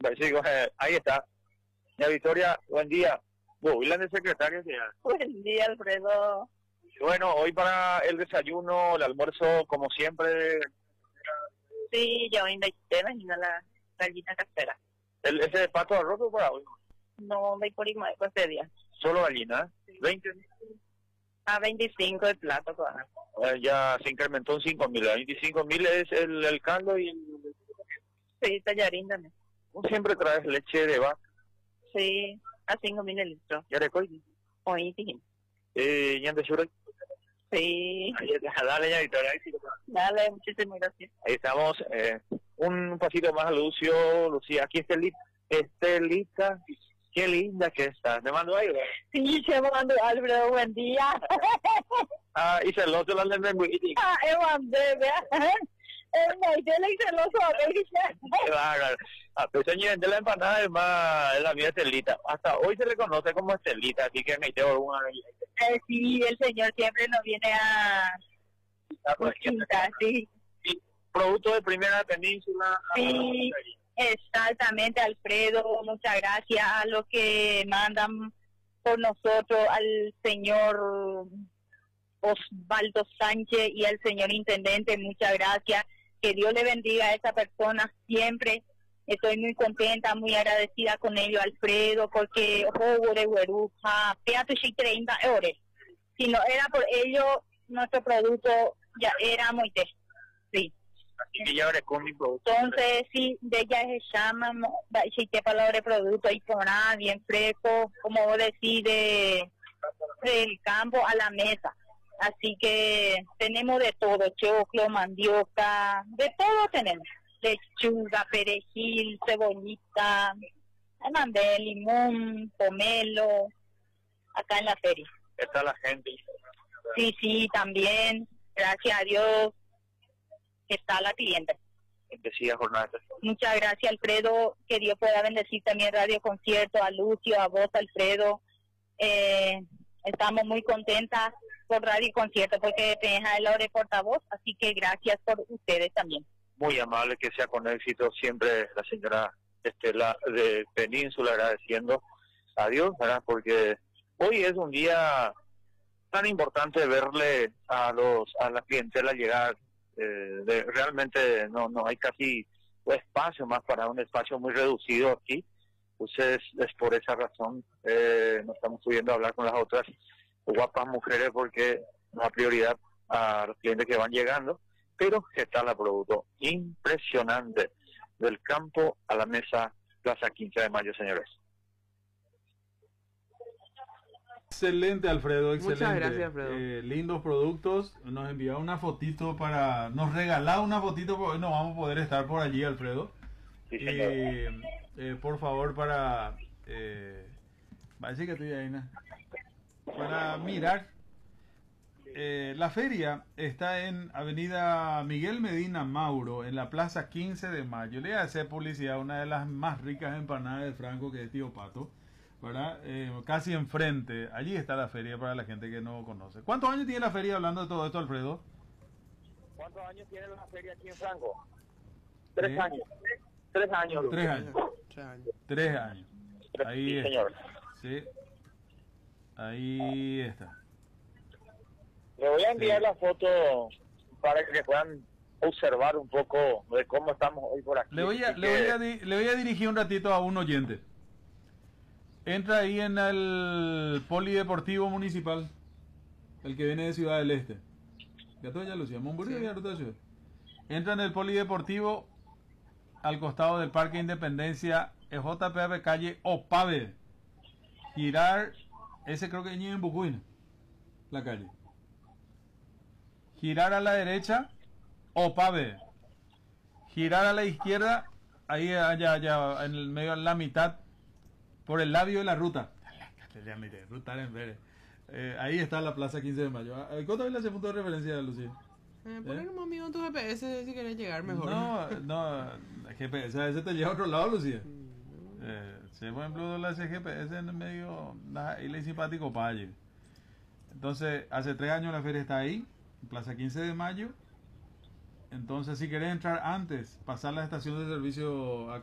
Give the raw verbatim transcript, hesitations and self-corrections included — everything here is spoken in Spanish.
Sí, eh, ahí está. Ya Victoria, buen día. Uy, la de secretaria. Buen día, Alfredo. Bueno, hoy para el desayuno, el almuerzo, como siempre. Sí, yo invité a la gallina casera. ¿El, ¿Ese de pato arroz o para hoy? No, me por más este día. ¿Solo gallina? Sí. ¿veinte? A veinticinco el plato, todavía. Eh, ya se incrementó en cinco mil. veinticinco mil es el, el caldo y el... Sí, tallarín también. Siempre traes leche de vaca. Sí, a cinco mil litros. ¿Ya recoy? Hoy sí. Eh, ¿ya de Shurek? Sí. Dale, ya Victoria. Dale, muchísimas gracias. Ahí estamos. Eh, un pasito más a Lucio, Lucía. Aquí Estelita. Estelita. Qué linda que estás. ¿Me mando ahí? Sí, se mando Alfredo, buen día. Ah, y se lo te la lengua muy. Ah, eu mandé, vea. El Naidela y se lo sabe. Qué bárbaro. A pesar de la empanada es más, es la mía Estelita. Hasta hoy se le conoce como Estelita, así que me tengo una. Eh, sí, el señor siempre nos viene a conquistar, sí. Sí, producto de primera península. Sí, exactamente, Alfredo, muchas gracias a los que mandan por nosotros, al señor Osvaldo Sánchez y al señor intendente, muchas gracias, que Dios le bendiga a esa persona siempre. Estoy muy contenta, muy agradecida con ellos, Alfredo, porque jugo de hueruja, peato y treinta euros. Si no era por ellos, nuestro producto ya era muy de, sí. Así que ya ahora con mi producto. Entonces, sí, de ella se llama, si te palabra de producto y por nada, bien fresco, como vos decís, de, del campo a la mesa. Así que tenemos de todo, choclo, mandioca, de todo tenemos. Lechuga, perejil, cebollita, mandé limón, pomelo, acá en la feria. Está la gente. Sí, sí, también, gracias a Dios, está la cliente. Decía jornada. Muchas gracias, Alfredo, que Dios pueda bendecir también Radio Concierto, a Lucio, a vos, Alfredo. Eh, estamos muy contentas por Radio Concierto, porque te deja el hora de portavoz, así que gracias por ustedes también. Muy amable, que sea con éxito siempre la señora Estela de Península, agradeciendo a Dios, ¿verdad? Porque hoy es un día tan importante verle a los a la clientela llegar. Eh, de, realmente no no hay casi espacio más para un espacio muy reducido aquí. Entonces es por esa razón eh, no estamos pudiendo hablar con las otras guapas mujeres, porque la prioridad a los clientes que van llegando, pero está el producto impresionante del campo a la mesa, Plaza quince de mayo, señores. Excelente, Alfredo, excelente. Muchas gracias, Alfredo. Eh, lindos productos. Nos envió una fotito para... Nos regalaba una fotito, porque hoy no vamos a poder estar por allí, Alfredo. Sí, eh, eh, por favor, para... Eh, parece que estoy ahí, ¿no? Para mirar. Eh, la feria está en Avenida Miguel Medina Mauro, en la Plaza quince de mayo. Le voy a hacer publicidad a una de las más ricas empanadas de Franco, que es Tío Pato, ¿verdad? Eh, casi enfrente. Allí está la feria para la gente que no conoce. ¿Cuántos años tiene la feria, hablando de todo esto, Alfredo? ¿Cuántos años tiene la feria aquí en Franco? Tres ¿Eh? años. Tres años. Tres años. Tres años. Tres años. Ahí sí, está. señor. Sí. Ahí está. Le voy a enviar Sí. la foto para que puedan observar un poco de cómo estamos hoy por aquí. Le voy a, Así le que- voy a, di- le voy a dirigir un ratito a un oyente. Entra ahí en el Polideportivo Municipal, el que viene de Ciudad del Este. Ya todo ya lo decía, Monburio Sí. ya ruta de Ciudad. Entra en el Polideportivo al costado del Parque Independencia, E J P A calle Opave. Girar, ese creo que es en Bucuina, la calle. Girar a la derecha, Opave. Girar a la izquierda, ahí allá, allá, en el medio, en la mitad, por el labio de la ruta. Ruta en Vélez. Eh, ahí está la Plaza quince de mayo. ¿Cuánto es ese punto de referencia, Lucía? Eh, poner como amigo en tu G P S si querés llegar mejor. No, no, el G P S a veces te lleva a otro lado, Lucía. Eh, si por ejemplo la G P S en el medio, ahí le simpático para allí. Entonces, hace tres años la feria está ahí, en Plaza quince de mayo. Entonces, si querés entrar antes, pasar la estación de servicio a